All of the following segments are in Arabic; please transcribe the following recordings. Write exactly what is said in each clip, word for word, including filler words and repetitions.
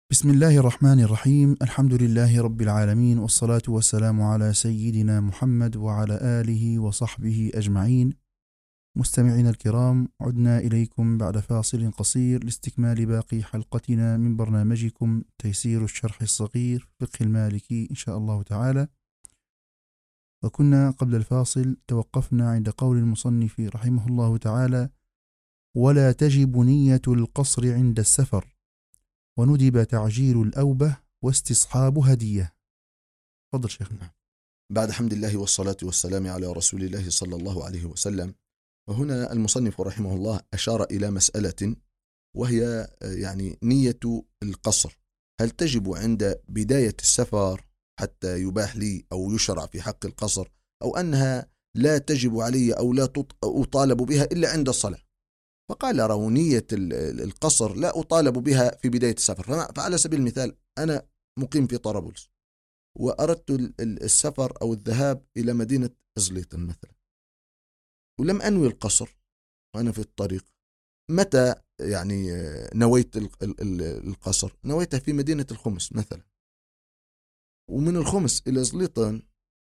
بسم الله الرحمن الرحيم. الحمد لله رب العالمين، والصلاة والسلام على سيدنا محمد وعلى آله وصحبه أجمعين. مستمعينا الكرام، عدنا إليكم بعد فاصل قصير لاستكمال باقي حلقتنا من برنامجكم تيسير الشرح الصغير فقه المالكي إن شاء الله تعالى. وكنا قبل الفاصل توقفنا عند قول المصنف رحمه الله تعالى: ولا تجب نية القصر عند السفر، وندب تعجيل الأوبة واستصحاب هدية. تفضل شيخنا. بعد حمد الله والصلاة والسلام على رسول الله صلى الله عليه وسلم. وهنا المصنف رحمه الله أشار إلى مسألة، وهي يعني نية القصر. هل تجب عند بداية السفر حتى يباح لي أو يشرع في حق القصر، أو أنها لا تجب علي أو لا أطالب بها إلا عند الصلاة؟ فقال: رو نية القصر لا أطالب بها في بداية السفر. فعلى سبيل المثال أنا مقيم في طرابلس وأردت السفر أو الذهاب إلى مدينة إزليطن مثلا، ولم أنوي القصر وأنا في الطريق. متى يعني نويت القصر؟ نويته في مدينة الخمس مثلا، ومن الخمس إلى إزليطن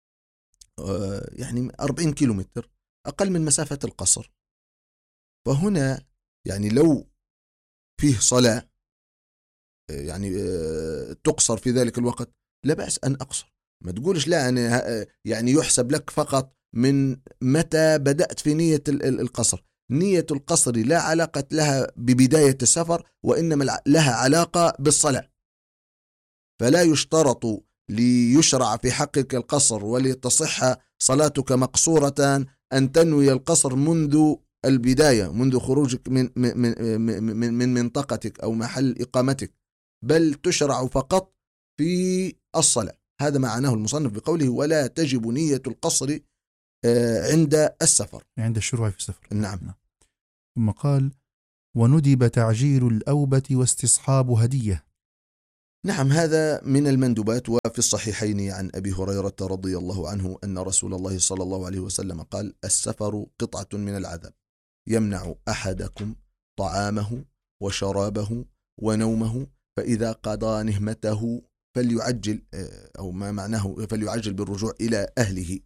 يعني أربعين كيلومتر، أقل من مسافة القصر. فهنا يعني لو فيه صلاة يعني تقصر في ذلك الوقت، لا بأس أن أقصر. ما تقولش لا أنا يعني يحسب لك فقط من متى بدأت في نية القصر. نية القصر لا علاقة لها ببداية السفر، وإنما لها علاقة بالصلاة. فلا يشترط ليشرع في حقك القصر ولتصح صلاتك مقصورة أن تنوي القصر منذ البداية، منذ خروجك من من من من منطقتك أو محل إقامتك، بل تشرع فقط في الصلاة. هذا معناه المصنف بقوله: ولا تجب نية القصر عند السفر، عند الشروع في السفر. نعم. ثم قال: وندب تعجيل الأوبة واستصحاب هدية. نعم، هذا من المندوبات. وفي الصحيحين عن أبي هريرة رضي الله عنه أن رسول الله صلى الله عليه وسلم قال: السفر قطعة من العذاب، يمنع أحدكم طعامه وشرابه ونومه، فإذا قضى نهمته فليعجل، أو ما معناه فليعجل بالرجوع إلى أهله.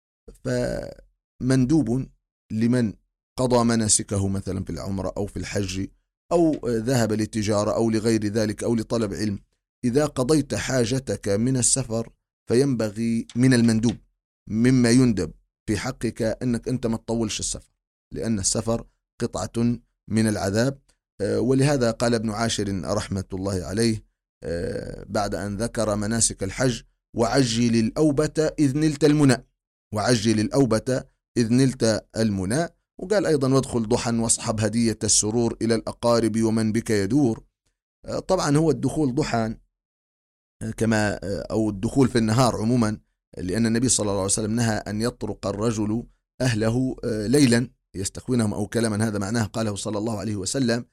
فمندوب لمن قضى مناسكه مثلا في العمرة أو في الحج أو ذهب للتجارة أو لغير ذلك أو لطلب علم، إذا قضيت حاجتك من السفر فينبغي من المندوب مما يندب في حقك أنك أنت ما تطولش السفر، لأن السفر قطعة من العذاب. ولهذا قال ابن عاشر رحمة الله عليه بعد أن ذكر مناسك الحج: وعجل الأوبة إذ نلت المنى، وعجل الأوبة إذ نلت المنى. وقال أيضا: وادخل ضحى واصحب هدية السرور إلى الأقارب ومن بك يدور. طبعا هو الدخول ضحى كما أو الدخول في النهار عموما، لأن النبي صلى الله عليه وسلم نهى أن يطرق الرجل أهله ليلا يستخونهم أو كلاما. هذا معناه قاله صلى الله عليه وسلم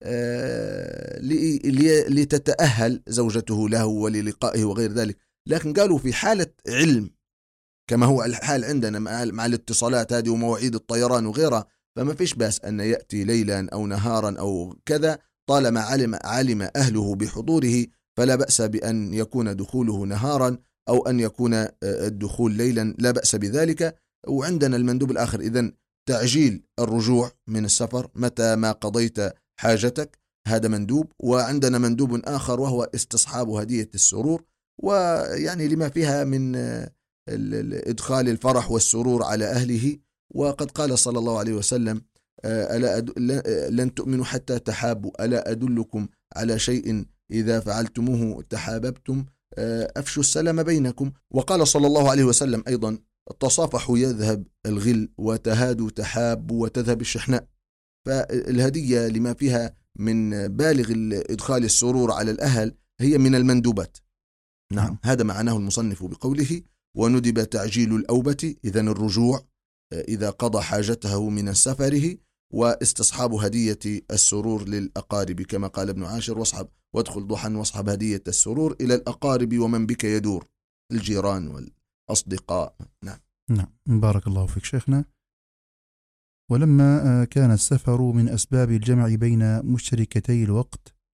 لتتأهل زوجته له وللقائه وغير ذلك. لكن قالوا في حالة علم كما هو الحال عندنا مع الاتصالات هذه ومواعيد الطيران وغيرها، فما فيش بأس أن يأتي ليلا أو نهارا أو كذا، طالما علم, علم أهله بحضوره فلا بأس بأن يكون دخوله نهارا أو أن يكون الدخول ليلا، لا بأس بذلك. وعندنا المندوب الآخر إذن تعجيل الرجوع من السفر متى ما قضيت حاجتك، هذا مندوب. وعندنا مندوب آخر وهو استصحاب هدية السرور، ويعني لما فيها من إدخال الفرح والسرور على أهله. وقد قال صلى الله عليه وسلم: ألا أد... لن تؤمنوا حتى تحابوا، ألا أدلكم على شيء إذا فعلتموه تحاببتم، أفشوا السلام بينكم. وقال صلى الله عليه وسلم أيضا: تصافحوا يذهب الغل، وتهادوا تحابوا وتذهب الشحناء. فالهدية لما فيها من بالغ إدخال السرور على الأهل هي من المندوبات. نعم، هذا معناه المصنف بقوله: وندب تعجيل الأوبة، إذن الرجوع إذا قضى حاجته من سفره، واستصحاب هدية السرور للأقارب كما قال ابن عاشر: واصحب وادخل ضحى واصحب هدية السرور إلى الأقارب ومن بك يدور، الجيران والأصدقاء. نعم. نعم، بارك الله فيك شيخنا. ولما كان السفر من أسباب الجمع بين مشتركتي الوقت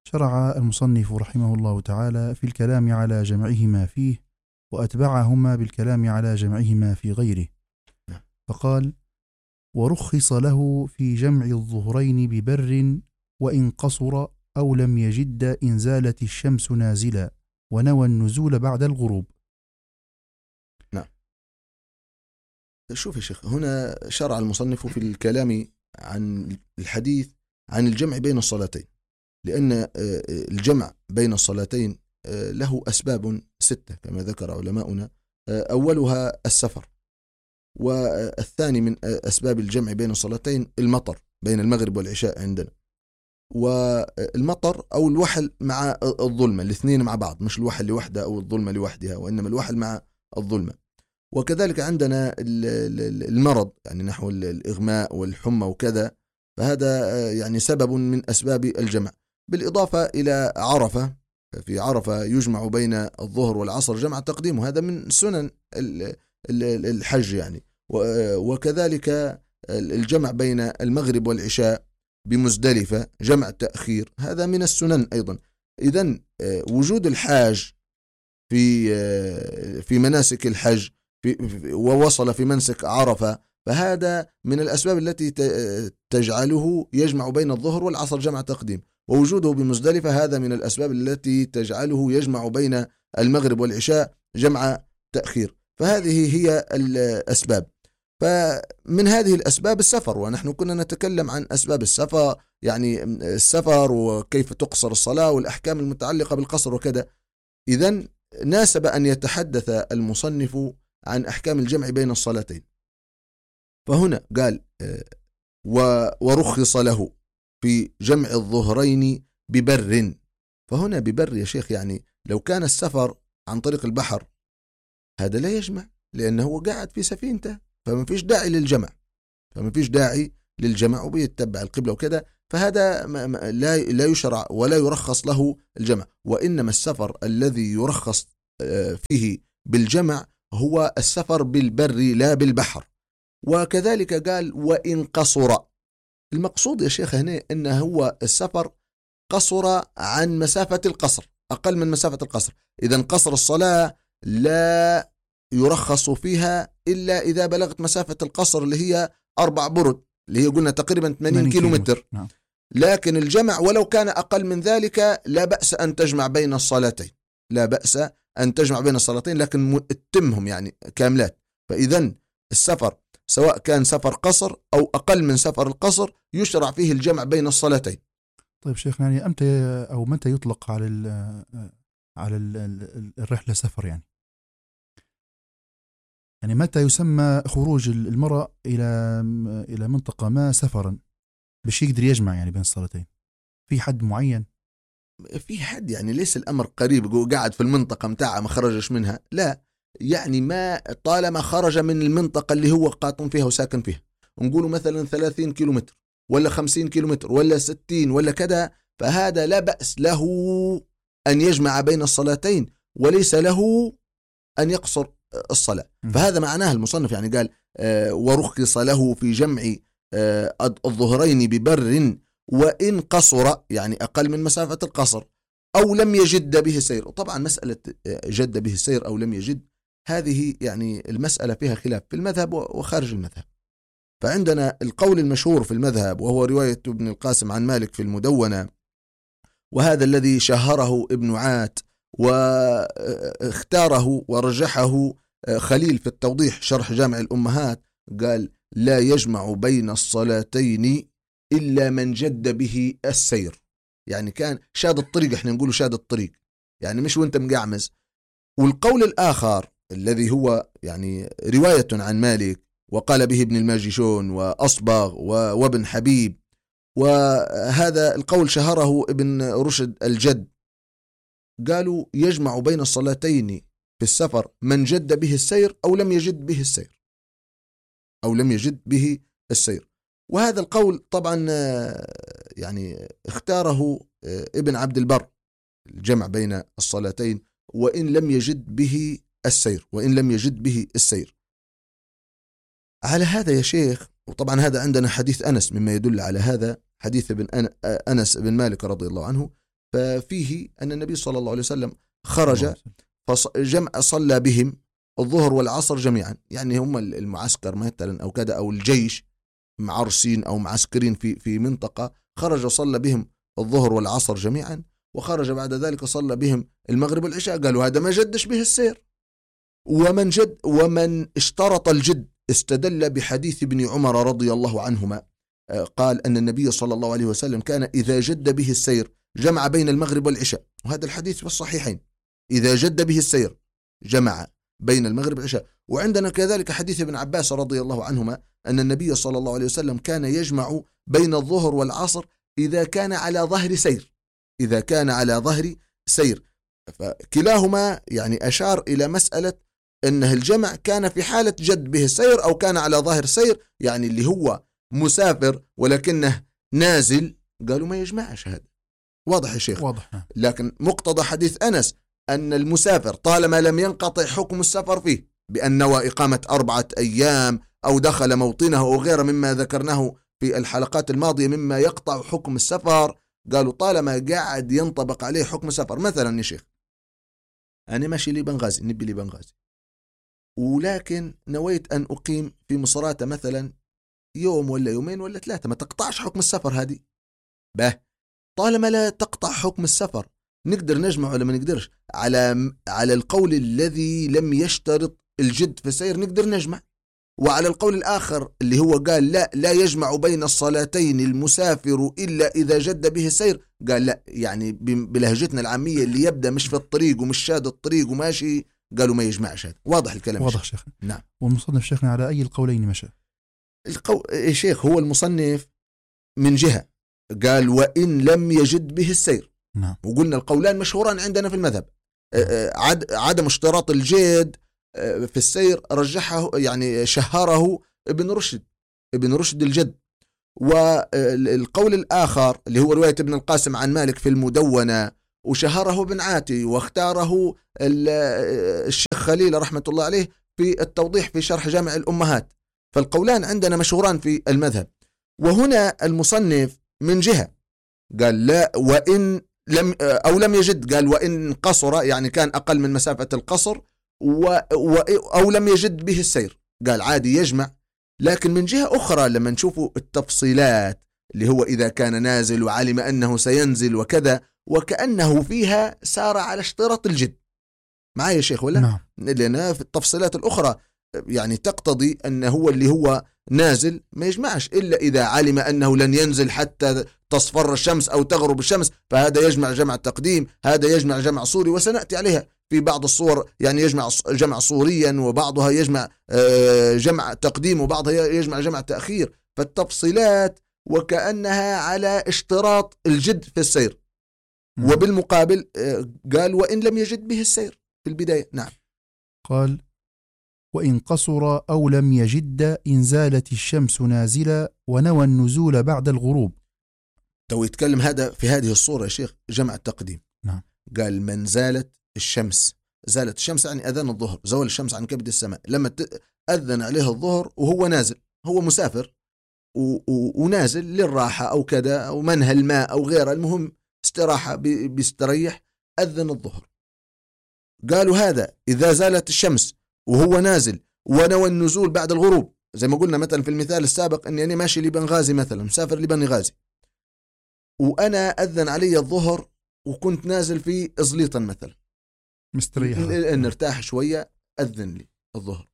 شرع المصنف رحمه الله تعالى في الكلام على جمعهما فيه، وأتبعهما بالكلام على جمعهما في غيره، فقال: ورخص له في جمع الظهرين ببر وإن قصر أو لم يجد إن زالت الشمس نازلا ونوى النزول بعد الغروب. نعم. شوف يا شيخ، هنا شرع المصنف في الكلام عن الحديث عن الجمع بين الصلاتين، لأن الجمع بين الصلاتين له أسباب ستة كما ذكر علماؤنا. أولها السفر، والثاني من أسباب الجمع بين الصلاتين المطر بين المغرب والعشاء عندنا، والمطر أو الوحل مع الظلمة، الاثنين مع بعض، مش الوحل لوحده أو الظلمة لوحدها، وإنما الوحل مع الظلمة. وكذلك عندنا المرض، يعني نحو الإغماء والحمى وكذا، فهذا يعني سبب من أسباب الجمع. بالإضافة إلى عرفة، في عرفة يجمع بين الظهر والعصر جمع تقديم، وهذا من سنن الحج يعني. وكذلك الجمع بين المغرب والعشاء بمزدلفة جمع تأخير، هذا من السنن أيضا. إذن وجود الحاج في في مناسك الحج في ووصل في منسك عرفة، فهذا من الأسباب التي تجعله يجمع بين الظهر والعصر جمع تقديم. ووجوده بمزدلفة هذا من الأسباب التي تجعله يجمع بين المغرب والعشاء جمع تأخير. فهذه هي الأسباب. فمن هذه الأسباب السفر، ونحن كنا نتكلم عن أسباب السفر، يعني السفر وكيف تقصر الصلاة والأحكام المتعلقة بالقصر وكذا. إذن ناسب أن يتحدث المصنف عن أحكام الجمع بين الصلاتين. فهنا قال: ورخص له في جمع الظهرين ببر. فهنا ببر يا شيخ، يعني لو كان السفر عن طريق البحر هذا لا يجمع، لأنه قاعد في سفينته، فما فيش داعي للجمع، فما فيش داعي للجمع وبيتبع القبلة وكذا، فهذا لا لا يشرع ولا يرخص له الجمع. وإنما السفر الذي يرخص فيه بالجمع هو السفر بالبر لا بالبحر. وكذلك قال: وإن قصر. المقصود يا شيخ هنا إن هو السفر قصر عن مسافة القصر، أقل من مسافة القصر. إذن قصر الصلاة لا يرخص فيها إلا إذا بلغت مسافة القصر اللي هي أربع برد، اللي هي قلنا تقريبا ثمانين كيلومتر. نعم. لكن الجمع ولو كان أقل من ذلك لا بأس أن تجمع بين الصلاتين، لا بأس أن تجمع بين الصلاتين، لكن تتمهم يعني كاملات. فإذن السفر سواء كان سفر قصر أو أقل من سفر القصر يشرع فيه الجمع بين الصلاتين. طيب شيخنا، يعني أمتى أو متى يطلق على ال على ال الرحلة سفر؟ يعني يعني متى يسمى خروج المرأة إلى إلى منطقة ما سفرا باش يقدر يجمع يعني بين الصلاتين؟ في حد معين؟ في حد يعني ليس الأمر قريب قاعد في المنطقة متاعه ما خرجش منها، لا، يعني ما طالما خرج من المنطقة اللي هو قاطن فيها وساكن فيها، نقولوا مثلا ثلاثين كيلومتر ولا خمسين كيلومتر ولا ستين ولا كذا، فهذا لا بأس له أن يجمع بين الصلاتين وليس له أن يقصر الصلاة. فهذا معناه المصنف، يعني قال: آه ورخص له في جمع آه الظهرين ببر وإن قصر، يعني أقل من مسافة القصر، أو لم يجد به السير. وطبعا مسألة جد به السير أو لم يجد، هذه يعني المسألة فيها خلاف في المذهب وخارج المذهب. فعندنا القول المشهور في المذهب وهو رواية ابن القاسم عن مالك في المدونة، وهذا الذي شهره ابن عات واختاره ورجحه خليل في التوضيح شرح جامع الأمهات، قال: لا يجمع بين الصلاتين إلا من جد به السير، يعني كان شاد الطريق، احنا نقوله شاد الطريق، يعني مش وانت مقعمز. والقول الآخر الذي هو يعني رواية عن مالك وقال به ابن الماجشون وأصبغ وابن حبيب، وهذا القول شهره ابن رشد الجد، قالوا: يجمع بين الصلاتين في السفر من جد به السير أو لم يجد به السير، أو لم يجد به السير. وهذا القول طبعا يعني اختاره ابن عبد البر، الجمع بين الصلاتين وإن لم يجد به السير، وإن لم يجد به السير. على هذا يا شيخ، وطبعا هذا عندنا حديث أنس مما يدل على هذا، حديث ابن أنس بن مالك رضي الله عنه، ففيه أن النبي صلى الله عليه وسلم خرج فجمع صلى بهم الظهر والعصر جميعا، يعني هم المعسكر مثلا أو كذا أو الجيش معرسين أو معسكرين في في منطقة، خرج صلى بهم الظهر والعصر جميعا، وخرج بعد ذلك صلى بهم المغرب والعشاء. قالوا هذا ما جدش به السير. ومن جد ومن اشترط الجد استدل بحديث ابن عمر رضي الله عنهما، قال أن النبي صلى الله عليه وسلم كان إذا جد به السير جمع بين المغرب والعشاء، وهذا الحديث في الصحيحين، إذا جد به السير جمع بين المغرب والعشاء. وعندنا كذلك حديث ابن عباس رضي الله عنهما أن النبي صلى الله عليه وسلم كان يجمع بين الظهر والعصر إذا كان على ظهر سير، إذا كان على ظهر سير. فكلاهما يعني أشار إلى مسألة أنه الجمع كان في حالة جد به السير أو كان على ظهر سير، يعني اللي هو مسافر ولكنه نازل قالوا ما يجمعش. هذا واضح يا شيخ؟ واضح. لكن مقتضى حديث أنس أن المسافر طالما لم ينقطع حكم السفر فيه بأن نوى إقامة أربعة أيام أو دخل موطنه أو غيره مما ذكرناه في الحلقات الماضية مما يقطع حكم السفر، قالوا طالما قاعد ينطبق عليه حكم السفر. مثلا يا شيخ أنا ماشي لي بنغازي، نبي لي بنغازي، ولكن نويت أن أقيم في مصراتة مثلا يوم ولا يومين ولا ثلاثة، ما تقطعش حكم السفر هذه. به طالما لا تقطع حكم السفر نقدر نجمع ولا ما نقدرش؟ على على القول الذي لم يشترط الجد في السير نقدر نجمع، وعلى القول الآخر اللي هو قال لا لا يجمع بين الصلاتين المسافر إلا إذا جد به السير، قال لا، يعني بلهجتنا العامية اللي يبدأ مش في الطريق ومش شاد الطريق وماشي، قالوا ما يجمعش. هذا واضح الكلام؟ واضح شيخنا. نعم. والمصنف شيخنا على أي القولين مشى؟ القو... يا شيخ هو المصنف من جهة قال وإن لم يجد به السير. نعم. وقلنا القولان مشهوران عندنا في المذهب. عد... عدم اشتراط الجد في السير رجحه يعني شهره ابن رشد ابن رشد الجد. والقول الآخر اللي هو رواية ابن القاسم عن مالك في المدونة وشهره ابن عاتي واختاره الشيخ خليل رحمة الله عليه في التوضيح في شرح جامع الأمهات. فالقولان عندنا مشهوران في المذهب. وهنا المصنف من جهة قال لا وإن لم أو لم يجد، قال وإن قصر يعني كان أقل من مسافة القصر و أو لم يجد به السير، قال عادي يجمع. لكن من جهة أخرى لما نشوفوا التفصيلات اللي هو إذا كان نازل وعلم أنه سينزل وكذا، وكأنه فيها سار على اشتراط الجد. معايا يا شيخ ولا؟ نعم. لأن في التفصيلات الأخرى يعني تقتضي أن هو اللي هو نازل ما يجمعش إلا إذا علم أنه لن ينزل حتى تصفر الشمس أو تغرب الشمس، فهذا يجمع جمع تقديم، هذا يجمع جمع صوري، وسنأتي عليها في بعض الصور، يعني يجمع جمع صوريا وبعضها يجمع جمع تقديم وبعضها يجمع جمع تأخير. فالتفصيلات وكأنها على اشتراط الجد في السير. نعم. وبالمقابل قال وإن لم يجد به السير في البداية. نعم. قال وإن قصر أو لم يجد إن زالت الشمس نازلة ونوى النزول بعد الغروب. تو يتكلم هذا في هذه الصورة يا شيخ جمع التقديم. نعم. قال من زالت الشمس، زالت الشمس يعني أذان الظهر، زوال الشمس عن كبد السماء، لما أذن عليه الظهر وهو نازل، هو مسافر ونازل للراحة أو كذا أو منهى الماء أو غيره، المهم استراحة بيستريح، أذن الظهر. قالوا هذا إذا زالت الشمس وهو نازل ونوى النزول بعد الغروب، زي ما قلنا مثلا في المثال السابق أني أنا ماشي لبنغازي مثلا، مسافر لبنغازي وأنا أذن علي الظهر وكنت نازل في إزليطا مثلا، مستريح نرتاح شوية، أذن لي الظهر.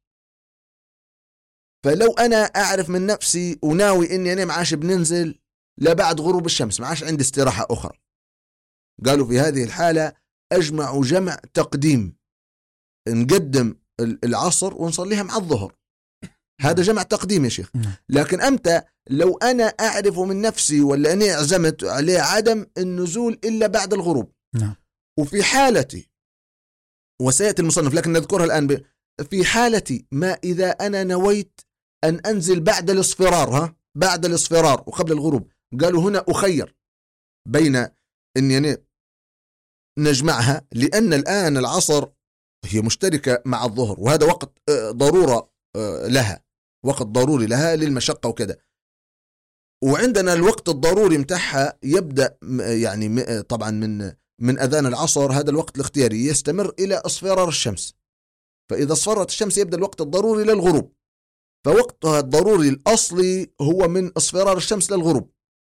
فلو أنا أعرف من نفسي وناوي إني أنا معاش بننزل لبعد غروب الشمس، معاش عندي استراحة أخرى، قالوا في هذه الحالة أجمع جمع تقديم، نقدم العصر ونصليها مع الظهر، هذا جمع تقديم يا شيخ. لكن أمتى لو أنا أعرف من نفسي ولا أنا عزمت عليه عدم النزول إلا بعد الغروب، وفي حالتي وسيأتي المصنف لكن نذكرها الآن ب... في حالتي ما إذا أنا نويت أن أنزل بعد الاصفرار، ها بعد الاصفرار وقبل الغروب، قالوا هنا أخير بين أني أنا نجمعها، لأن الآن العصر هي مشتركة مع الظهر، وهذا وقت ضرورة لها، وقت ضروري لها للمشقة وكذا. وعندنا الوقت الضروري متاعها يبدأ يعني طبعا من من أذان العصر، هذا الوقت الاختياري يستمر إلى اصفرار الشمس. فإذا اصفرت الشمس يبدأ الوقت الضروري للغروب، فوقتها الضروري الأصلي هو من اصفرار الشمس للغروب.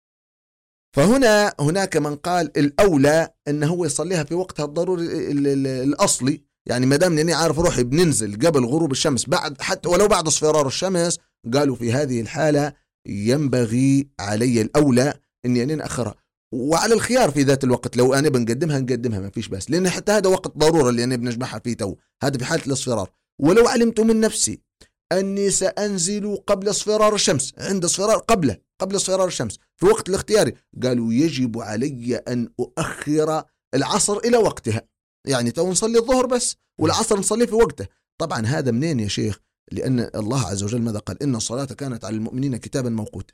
فهنا هناك من قال الأولى أنه هو يصليها في وقتها الضروري الأصلي، يعني ما دام أني عارف روحي بننزل قبل غروب الشمس بعد حتى ولو بعد اصفرار الشمس، قالوا في هذه الحالة ينبغي علي الأولى أني أنا أخرها، وعلى الخيار في ذات الوقت لو أنا بنقدمها نقدمها ما فيش بس، لأن حتى هذا وقت ضرورة اللي أنا بنجمعها فيه تو، هذا في حالة الاصفرار. ولو علمت من نفسي أني سأنزل قبل اصفرار الشمس، عند اصفرار قبله قبل اصفرار الشمس في وقت الاختياري، قالوا يجب علي أن أؤخر العصر إلى وقتها، يعني تو نصلي الظهر بس والعصر نصلي في وقته. طبعا هذا منين يا شيخ؟ لأن الله عز وجل ماذا قال؟ إن الصلاة كانت على المؤمنين كتابا موقوتا.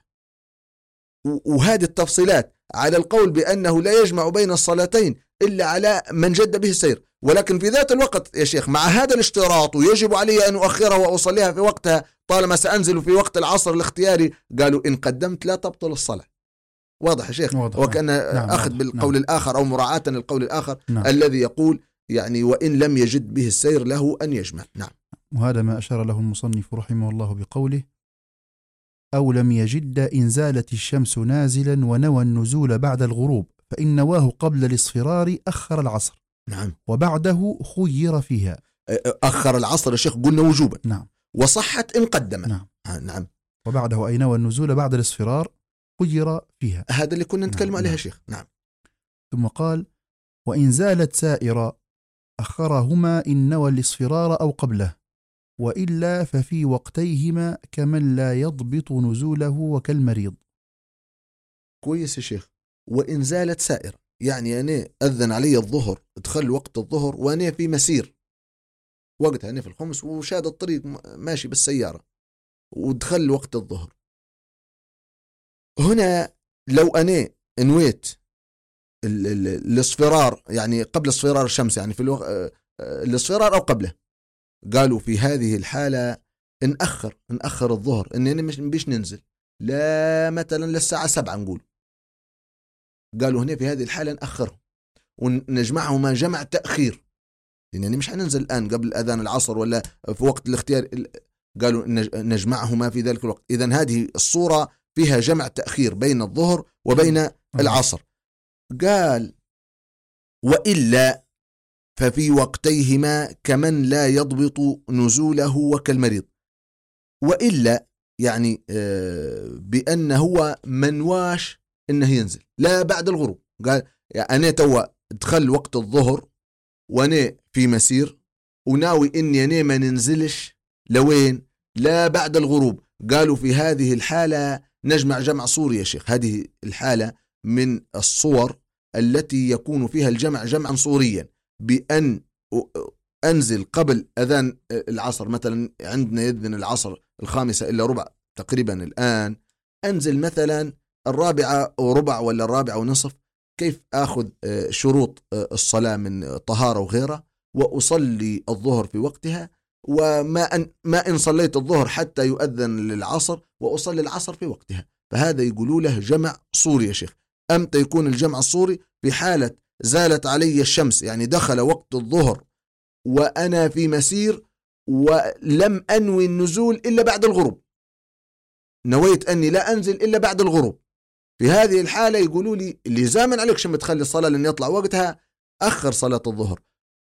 وهذه التفصيلات على القول بأنه لا يجمع بين الصلاتين إلا على من جد به السير، ولكن في ذات الوقت يا شيخ مع هذا الاشتراط ويجب علي أن أؤخرها وأصليها في وقتها طالما سأنزل في وقت العصر الاختياري، قالوا إن قدمت لا تبطل الصلاة. واضح يا شيخ؟ واضح. وكان نعم أخذ نعم بالقول نعم الآخر أو مراعاة القول الآخر نعم الذي يقول يعني وإن لم يجد به السير له أن يجمع. نعم. وهذا ما أشار له المصنف رحمه الله بقوله أو لم يجد إن زالت الشمس نازلا ونوى النزول بعد الغروب فإن نواه قبل الاصفرار أخر العصر. نعم. وبعده خير فيها. أخر العصر يا شيخ قلنا وجوبا. نعم. وصحت إن قدم. نعم. نعم. وبعده أي نوى النزول بعد الاصفرار خير فيها. هذا اللي كنا نتكلم نعم. عليها شيخ. نعم. ثم قال وإن زالت سائرة أخرهما إن نوى الاصفرار أو قبله، وإلا ففي وقتيهما كمن لا يضبط نزوله وكالمريض. كويس يا شيخ. وإن زالت سائرة يعني أنا أذن علي الظهر، ادخل وقت الظهر وأنا في مسير وقتها، أنا في الخمس وشاد الطريق ماشي بالسيارة ودخل وقت الظهر. هنا لو أنا نويت الاصفرار يعني قبل اصفرار الشمس، يعني في الوقت الاصفرار أو قبله، قالوا في هذه الحالة نأخر نأخر الظهر، إننا مش بيش ننزل لا مثلا للساعة سبعة نقول، قالوا هنا في هذه الحالة نأخره ونجمعهما جمع تأخير، لأننا مش حننزل الآن قبل أذان العصر ولا في وقت الاختيار، قالوا نجمعهما في ذلك الوقت. إذن هذه الصورة فيها جمع تأخير بين الظهر وبين العصر. قال وإلا ففي وقتيهما كمن لا يضبط نزوله وكالمريض. وإلا يعني بأنه هو منواش إنه ينزل لا بعد الغروب، قال يعني أنا توا ادخل وقت الظهر وأنا في مسير وناوي إني أنا ما ننزلش لوين لا بعد الغروب، قالوا في هذه الحالة نجمع جمع صوري يا شيخ. هذه الحالة من الصور التي يكون فيها الجمع جمعا صوريا، بأن أنزل قبل أذان العصر، مثلا عندنا يذن العصر الخامسة إلا ربع تقريبا الآن، أنزل مثلا الرابعة وربع ولا الرابعة ونصف، كيف أخذ شروط الصلاة من طهارة وغيرها وأصلي الظهر في وقتها، وما أن ما إن صليت الظهر حتى يؤذن للعصر وأصلي العصر في وقتها. فهذا يقولوا له جمع صوري يا شيخ. أمتى يكون الجمع الصوري؟ في حالة زالت علي الشمس، يعني دخل وقت الظهر وأنا في مسير ولم أنوي النزول إلا بعد الغروب، نويت أني لا أنزل إلا بعد الغروب. في هذه الحالة يقولوا لي لزاما عليك شم تخلي الصلاة لأن يطلع وقتها، أخر صلاة الظهر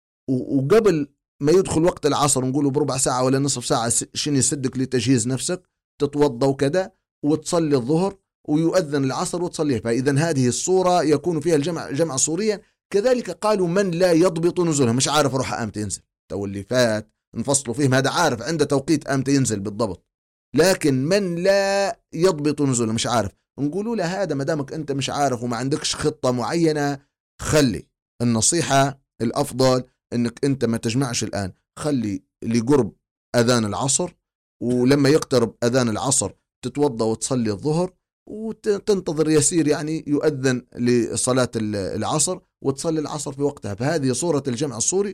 وقبل ما يدخل وقت العصر نقوله بربع ساعة ولا نصف ساعة شن يسدك لتجهيز نفسك، تتوضى وكذا وتصلي الظهر ويؤذن العصر وتصليه. فإذا هذه الصورة يكون فيها الجمع جمع صوريا. كذلك قالوا من لا يضبط نزولها، مش عارف روح أمتى ينزل، تو اللي فات نفصلوا فيهم، هذا عارف عنده توقيت أمتى ينزل بالضبط، لكن من لا يضبط نزولها مش عارف، نقولوا له هذا مدامك أنت مش عارف وما عندكش خطة معينة، خلي النصيحة الأفضل أنك أنت ما تجمعش الآن، خلي لقرب أذان العصر، ولما يقترب أذان العصر تتوضى وتصلي الظهر وتنتظر يسير يعني يؤذن لصلاة العصر وتصلي العصر في وقتها. فهذه صورة الجمع الصوري،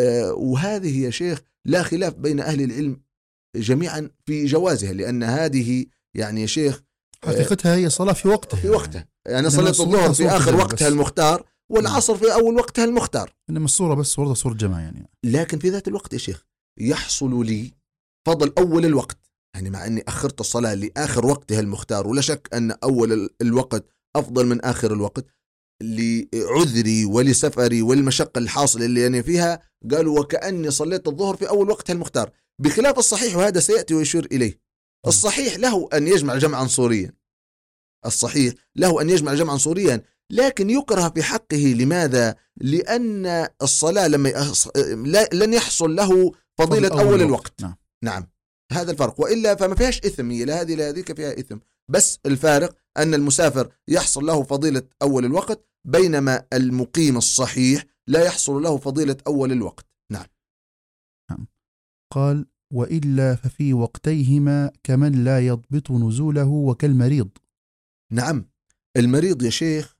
وهذه يا شيخ لا خلاف بين أهل العلم جميعا في جوازها، لأن هذه يعني يا شيخ حقيقتها هي صلاة في وقتها في وقتها، يعني صلاة الظهر في آخر وقتها المختار والعصر في أول وقتها المختار، إنما الصورة بس صورة صورة جمع يعني. لكن في ذات الوقت يا شيخ يحصل لي فضل أول الوقت، يعني مع أني أخرت الصلاة لآخر وقتها المختار، ولا شك أن أول الوقت أفضل من آخر الوقت لعذري ولسفري والمشقة الحاصلة اللي أنا فيها، قالوا وكأني صليت الظهر في أول وقتها المختار، بخلاف الصحيح، وهذا سيأتي ويشير إليه. الصحيح له أن يجمع جمعا صوريا، الصحيح له أن يجمع جمعا صوريا، لكن يكره في حقه. لماذا؟ لأن الصلاة لما يأص... لن يحصل له فضيلة أول, أول الوقت. نعم. نعم، هذا الفرق، وإلا فما فيهاش إثم، هي لا هذه لا هذيك فيها إثم، بس الفارق أن المسافر يحصل له فضيلة أول الوقت، بينما المقيم الصحيح لا يحصل له فضيلة أول الوقت. نعم. نعم. قال وإلا ففي وقتيهما كمن لا يضبط نزوله وكالمريض. نعم، المريض يا شيخ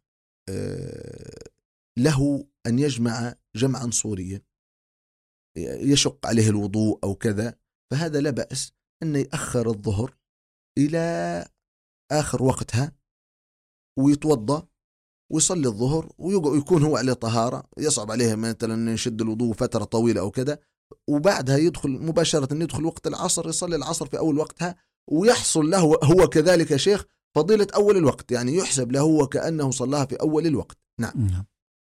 له أن يجمع جمعا صوريا، يشق عليه الوضوء أو كذا، فهذا لا بأس أن يأخر الظهر إلى آخر وقتها ويتوضأ ويصلي الظهر ويكون هو على طهارة، يصعب عليه مثلا يشد الوضوء فترة طويلة أو كذا، وبعدها يدخل مباشرة يدخل وقت العصر، يصلي العصر في أول وقتها، ويحصل له هو كذلك يا شيخ فضيلة أول الوقت، يعني يحسب له وكأنه صلاها في أول الوقت. نعم.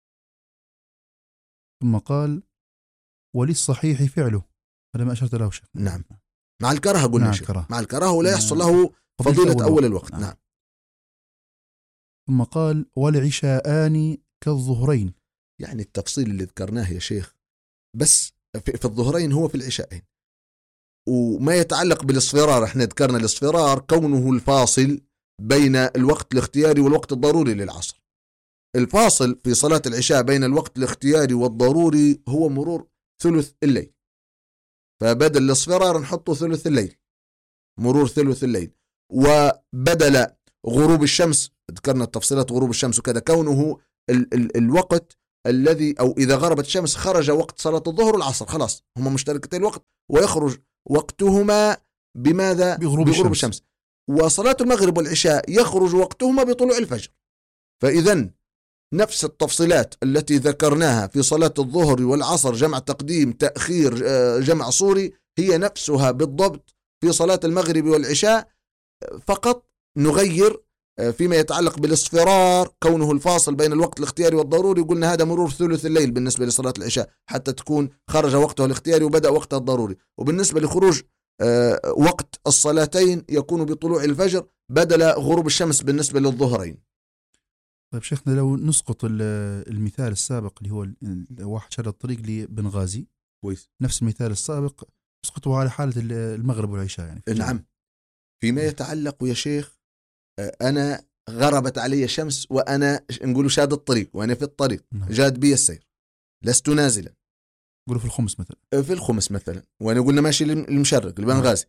ثم قال وللصحيح فعله، هذا ما أشرت له شيخ. نعم، مع الكراهة قلنا شيخ، مع الكراهة ولا يحصل له فضيلة أول, أول الوقت. نعم. نعم. ثم قال والعشاءان كالظهرين، يعني التفصيل اللي ذكرناه يا شيخ بس في الظهرين هو في العشاءين، وما يتعلق بالاصفرار، احنا ذكرنا الاصفرار كونه الفاصل بين الوقت الاختياري والوقت الضروري للعصر. الفاصل في صلاة العشاء بين الوقت الاختياري والضروري هو مرور ثلث الليل، فبدل الاصفرار نحطه ثلث الليل، مرور ثلث الليل. وبدل غروب الشمس، ذكرنا التفصيلات غروب الشمس وكذا، كونه ال ال الوقت الذي أو إذا غربت الشمس خرج وقت صلاة الظهر والعصر، خلاص هما مشتركتين الوقت، ويخرج وقتهما بماذا؟ بغروب, بغروب الشمس. الشمس. وصلاة المغرب والعشاء يخرج وقتهما بطلوع الفجر. فإذن نفس التفصيلات التي ذكرناها في صلاة الظهر والعصر، جمع تقديم تأخير جمع صوري، هي نفسها بالضبط في صلاة المغرب والعشاء، فقط نغير فيما يتعلق بالاصفرار كونه الفاصل بين الوقت الاختياري والضروري، قلنا هذا مرور ثلث الليل بالنسبة لصلاة العشاء حتى تكون خرج وقتها الاختياري وبدأ وقتها الضروري، وبالنسبة لخروج وقت الصلاتين يكون بطلوع الفجر بدل غروب الشمس بالنسبة للظهرين. طيب شيخنا لو نسقط المثال السابق اللي هو واحد شرد الطريق لبنغازي، كويس، نفس المثال السابق نسقطه على حالة المغرب والعشاء يعني. نعم. فيما يتعلق يا شيخ أنا غربت علي الشمس وأنا نقول شاد الطريق وأنا في الطريق، نعم. جاد بي السير، لست نازلا، نقوله في الخمس مثلا، في الخمس مثلا، وأنا قلنا ماشي المشرق البنغازي،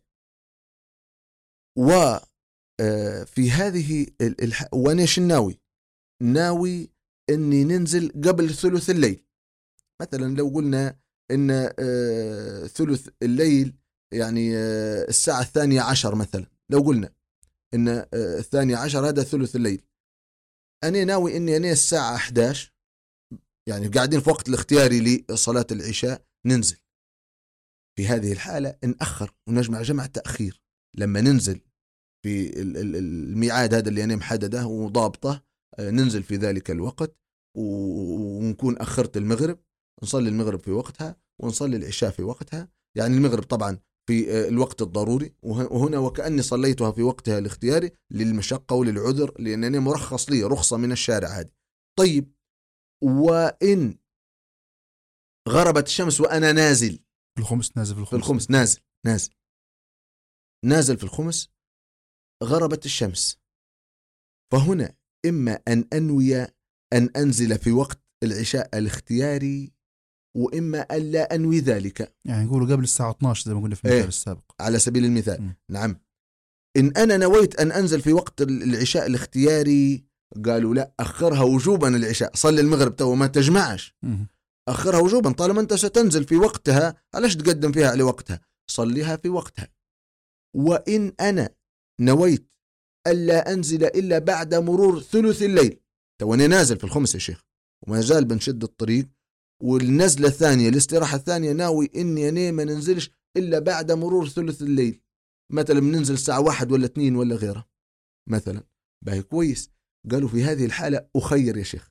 وفي هذه الح... وأنا شناوي ناوي أني ننزل قبل ثلث الليل مثلا، لو قلنا أن ثلث الليل يعني الساعة الثانية عشر مثلا، لو قلنا إن الثانية عشر هذا ثلث الليل، أنا ناوي إني أنا الساعة أحد عشر يعني قاعدين في وقت الاختياري لصلاة العشاء ننزل. في هذه الحالة نأخر ونجمع جمع تأخير، لما ننزل في الميعاد هذا اللي أنا محدده وضابطه ننزل في ذلك الوقت، ونكون أخرت المغرب، نصلي المغرب في وقتها ونصلي العشاء في وقتها، يعني المغرب طبعا في الوقت الضروري، وهنا وكأني صليتها في وقتها الاختياري للمشقة وللعذر، لأنني مرخص لي رخصة من الشارع هذه. طيب وإن غربت الشمس وأنا نازل في الخمس، نازل في الخمس, في الخمس نازل نازل نازل في الخمس، غربت الشمس، فهنا إما أن أنوي أن أنزل في وقت العشاء الاختياري، وإما ألا أنوي ذلك، يعني نقول قبل الساعة اثنتي عشرة زي ما قلنا في المثال إيه السابق على سبيل المثال. م. نعم. إن أنا نويت أن أنزل في وقت العشاء الاختياري، قالوا لا، أخرها وجوبا العشاء، صلي المغرب تو ما تجمعش، م. أخرها وجوبا طالما أنت ستنزل في وقتها، علاش تقدم فيها على وقتها، صليها في وقتها. وإن أنا نويت ألا أنزل إلا بعد مرور ثلث الليل. تواني نازل في الخمس يا شيخ وما زال بنشد الطريق، والنزلة الثانية الاستراحة الثانية ناوي إني أنا ما ننزلش إلا بعد مرور ثلث الليل، مثلا بننزل الساعة واحد ولا اثنين ولا غيره مثلا. باهي كويس. قالوا في هذه الحالة أخير يا شيخ،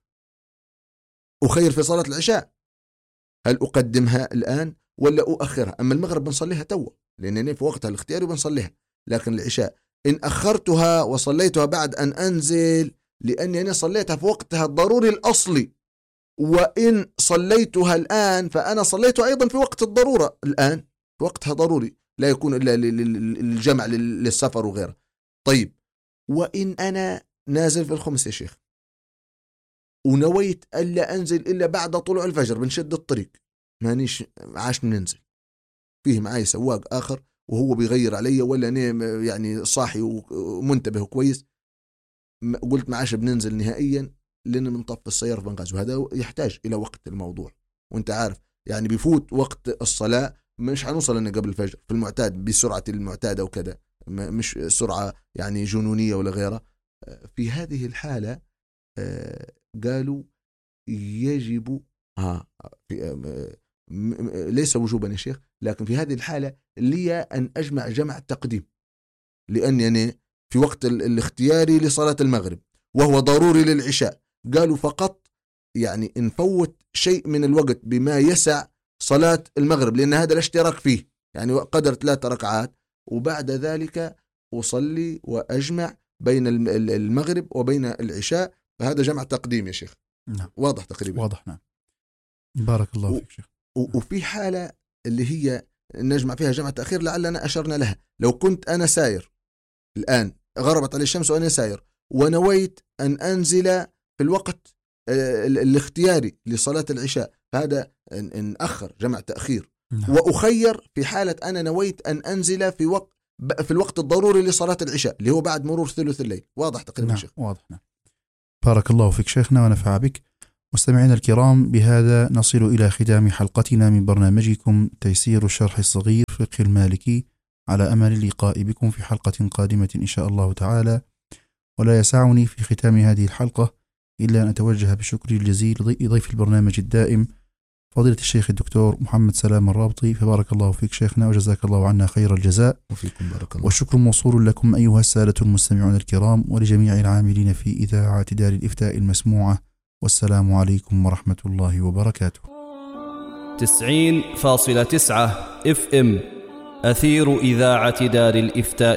أخير في صلاة العشاء، هل أقدمها الآن ولا أؤخرها؟ أما المغرب بنصليها توا لأنني في وقتها الاختياري بنصليها، لكن العشاء إن أخرتها وصليتها بعد أن أنزل لأني أنا صليتها في وقتها الضروري الأصلي، وإن صليتها الآن فأنا صليتها أيضا في وقت الضرورة الآن، في وقتها ضروري لا يكون إلا للجمع للسفر وغيره. طيب وإن أنا نازل في الخمس يا شيخ ونويت ألا أنزل إلا بعد طلوع الفجر، بنشد الطريق مانيش عاش ننزل، فيه معي سواق آخر وهو بيغير علي ولا أنا يعني صاحي ومنتبه كويس، قلت معاش بننزل نهائيا لأن بنطفي السيارة في بنغاز، وهذا يحتاج إلى وقت الموضوع، وانت عارف يعني بيفوت وقت الصلاة مش هنوصل لنا قبل الفجر في المعتاد بسرعة المعتادة وكذا، مش سرعة يعني جنونية ولا غيرها. في هذه الحالة قالوا يجب ها في ليس وجوبا يا شيخ، لكن في هذه الحالة لي أن أجمع جمع تقديم، لأني أنا في وقت الاختياري لصلاة المغرب وهو ضروري للعشاء. قالوا فقط يعني نفوت شيء من الوقت بما يسع صلاة المغرب، لأن هذا الاشتراك فيه يعني قدر ثلاث ركعات، وبعد ذلك أصلي وأجمع بين المغرب وبين العشاء، فهذا جمع تقديم يا شيخ. نعم. واضح تقريبا؟ واضح. نعم. بارك الله فيك شيخ. وفي حالة اللي هي نجمع فيها جمع تأخير لعلنا أشرنا لها، لو كنت أنا ساير الآن غربت علي الشمس وأنا ساير ونويت أن أنزل في الوقت الاختياري لصلاة العشاء، فهذا نأخر جمع تأخير. نعم. وأخير في حالة أنا نويت أن أنزل في وقت في الوقت الضروري لصلاة العشاء اللي هو بعد مرور ثلث الليل. واضح تقريبا؟ نعم. شيخ واضح. نعم. بارك الله فيك شيخنا ونفع بك. مستمعينا الكرام، بهذا نصل إلى ختام حلقتنا من برنامجكم تيسير الشرح الصغير فقه المالكي، على أمل اللقاء بكم في حلقة قادمة إن شاء الله تعالى. ولا يسعني في ختام هذه الحلقة إلا أن أتوجه بشكر الجزيل لضيف البرنامج الدائم فضيلة الشيخ الدكتور محمد سلام الرابطي، فبارك الله فيك شيخنا وجزاك الله عنا خير الجزاء. وفيكم بارك الله. والشكر موصول لكم أيها السادة المستمعون الكرام، ولجميع العاملين في إذاعة دار الإفتاء المسموعة، والسلام عليكم ورحمة الله وبركاته. تسعين فاصلة تسعة اف ام أثير إذاعة دار الإفتاء